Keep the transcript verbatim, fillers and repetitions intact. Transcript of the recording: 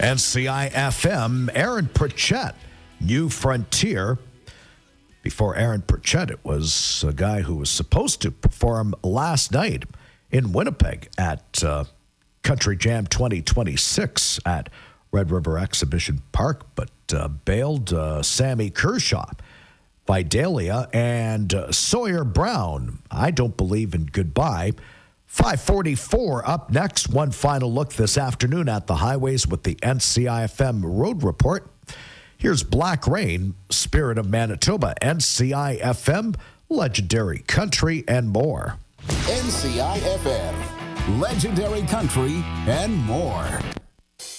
N C I F M, Aaron Pritchett, New Frontier. Before Aaron Pritchett, it was a guy who was supposed to perform last night in Winnipeg at uh, Country Jam twenty twenty-six at Red River Exhibition Park, but uh, bailed. uh, Sammy Kershaw, Vidalia, and uh, Sawyer Brown. I don't believe in goodbye. five forty-four up next. One final look this afternoon at the highways with the N C I F M Road Report. Here's Black Rain, Spirit of Manitoba, N C I F M, Legendary Country, and more. N C I F M, Legendary Country, and more.